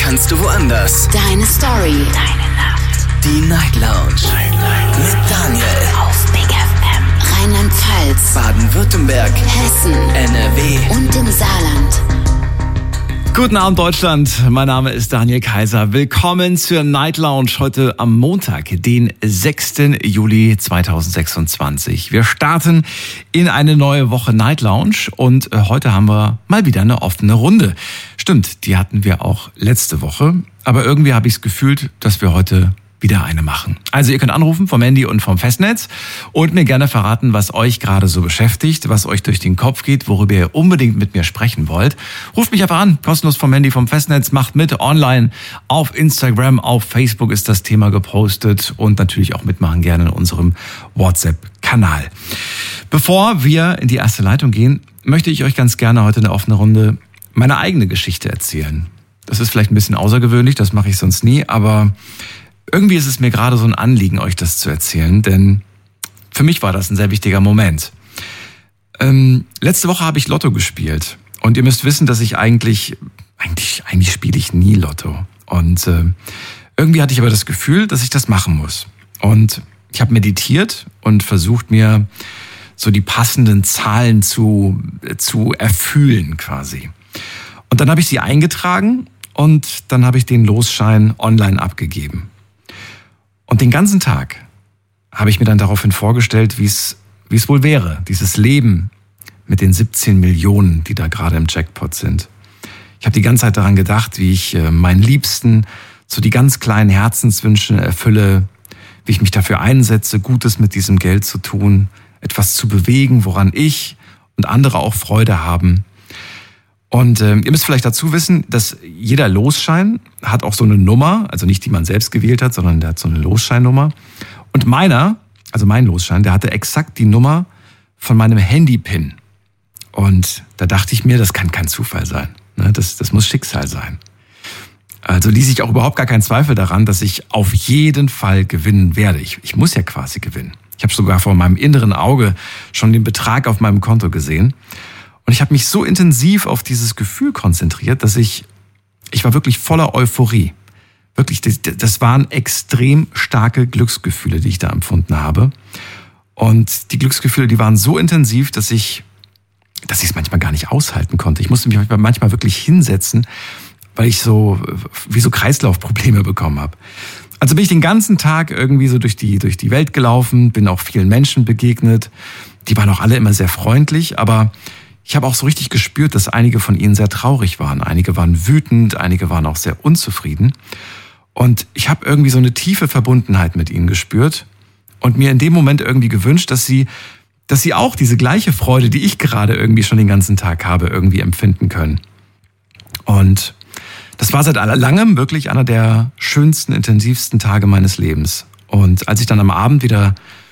kannst du woanders. Deine Story. Deine Nacht. Die Night Lounge. Mit Daniel. Auf Big FM. Rheinland-Pfalz. Baden-Württemberg. Hessen. NRW. Und im Saarland. Guten Abend, Deutschland. Mein Name ist Daniel Kaiser. Willkommen zur Night Lounge heute am Montag, den 6. Juli 2026. Wir starten in eine neue Woche Night Lounge und heute haben wir mal wieder eine offene Runde. Stimmt, die hatten wir auch letzte Woche, aber irgendwie habe ich es gefühlt, dass wir heute wieder eine machen. Also ihr könnt anrufen vom Handy und vom Festnetz und mir gerne verraten, was euch gerade so beschäftigt, was euch durch den Kopf geht, worüber ihr unbedingt mit mir sprechen wollt. Ruft mich einfach an, kostenlos vom Handy, vom Festnetz, macht mit online, auf Instagram, auf Facebook ist das Thema gepostet und natürlich auch mitmachen gerne in unserem WhatsApp-Kanal. Bevor wir in die erste Leitung gehen, möchte ich euch ganz gerne heute in der offenen Runde meine eigene Geschichte erzählen. Das ist vielleicht ein bisschen außergewöhnlich, das mache ich sonst nie, aber irgendwie ist es mir gerade so ein Anliegen, euch das zu erzählen, denn für mich war das ein sehr wichtiger Moment. Letzte Woche habe ich Lotto gespielt und ihr müsst wissen, dass ich eigentlich spiele ich nie Lotto. Und irgendwie hatte ich aber das Gefühl, dass ich das machen muss. Und ich habe meditiert und versucht mir so die passenden Zahlen zu erfühlen quasi. Und dann habe ich sie eingetragen und dann habe ich den Losschein online abgegeben. Und den ganzen Tag habe ich mir dann daraufhin vorgestellt, wie es wohl wäre, dieses Leben mit den 17 Millionen, die da gerade im Jackpot sind. Ich habe die ganze Zeit daran gedacht, wie ich meinen Liebsten so die ganz kleinen Herzenswünsche erfülle, wie ich mich dafür einsetze, Gutes mit diesem Geld zu tun, etwas zu bewegen, woran ich und andere auch Freude haben. Und ihr müsst vielleicht dazu wissen, dass jeder Losschein hat auch so eine Nummer, also nicht die man selbst gewählt hat, sondern der hat so eine Losscheinnummer. Und mein Losschein, der hatte exakt die Nummer von meinem Handy-Pin. Und da dachte ich mir, das kann kein Zufall sein. Das muss Schicksal sein. Also ließ ich auch überhaupt gar keinen Zweifel daran, dass ich auf jeden Fall gewinnen werde. Ich muss ja quasi gewinnen. Ich habe sogar vor meinem inneren Auge schon den Betrag auf meinem Konto gesehen. Und ich habe mich so intensiv auf dieses Gefühl konzentriert, dass ich war wirklich voller Euphorie. Wirklich, das waren extrem starke Glücksgefühle, die ich da empfunden habe. Und die Glücksgefühle, die waren so intensiv, dass ich es manchmal gar nicht aushalten konnte. Ich musste mich manchmal wirklich hinsetzen, weil ich so Kreislaufprobleme bekommen habe. Also bin ich den ganzen Tag irgendwie so durch die Welt gelaufen, bin auch vielen Menschen begegnet. Die waren auch alle immer sehr freundlich, aber ich habe auch so richtig gespürt, dass einige von ihnen sehr traurig waren. Einige waren wütend, einige waren auch sehr unzufrieden. Und ich habe irgendwie so eine tiefe Verbundenheit mit ihnen gespürt und mir in dem Moment irgendwie gewünscht, dass sie auch diese gleiche Freude, die ich gerade irgendwie schon den ganzen Tag habe, irgendwie empfinden können. Und das war seit langem wirklich einer der schönsten, intensivsten Tage meines Lebens. Und als ich dann am Abend wieder